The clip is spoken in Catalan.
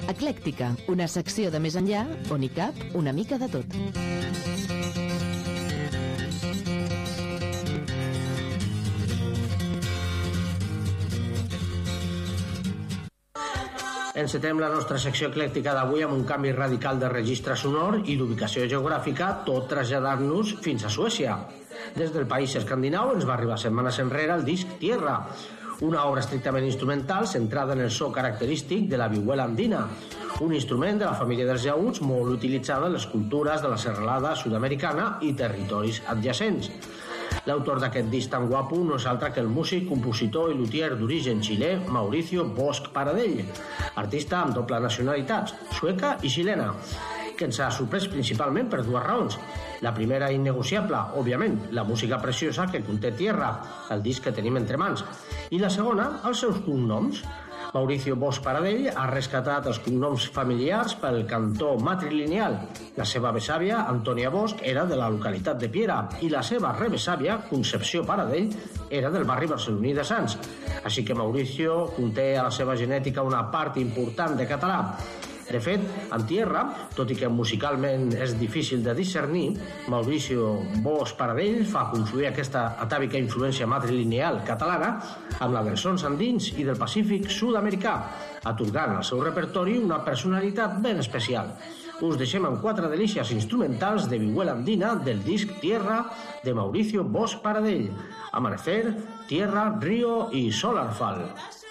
Eclèctica, una secció de més enllà on hi cap una mica de tot. Encetem la nostra secció eclèctica d'avui amb un canvi radical de registre sonor i d'ubicació geogràfica, tot traslladant-nos fins a Suècia. Des del país escandinau ens va arribar setmanes enrere el disc Tierra, una obra estrictament instrumental centrada en el so característic de la vihuela andina, un instrument de la família dels llaüts molt utilitzada en les cultures de la serralada sud-americana i territoris adjacents. L'autor d'aquest disc tan guapo no és altre que el músic, compositor i luthier d'origen xilè Mauricio Bosch Paradell, artista amb doble nacionalitat, sueca i xilena, que ens ha sorprès principalment per dues raons. La primera, innegociable, òbviament, la música preciosa que conté Tierra, el disc que tenim entre mans, i la segona, els seus cognoms. Mauricio Bosch Paradell ha rescatat els cognoms familiars pel cantó matrilineal. La seva besàvia, Antònia Bosch, era de la localitat de Piera i la seva rebesàvia, Concepció Paradell, era del barri barceloní de Sants. Així que Mauricio conté a la seva genètica una part important de català. De fet, en Tierra, tot i que musicalment és difícil de discernir, Mauricio Bosch Paradell fa confluir aquesta atàvica influència matrilineal catalana amb la dels sons andins i del Pacífic sud-americà, atorgant al seu repertori una personalitat ben especial. Us deixem amb 4 delícies instrumentals de vihuela andina del disc Tierra de Mauricio Bosch Paradell: Amanecer, Tierra, Río i Solarfall.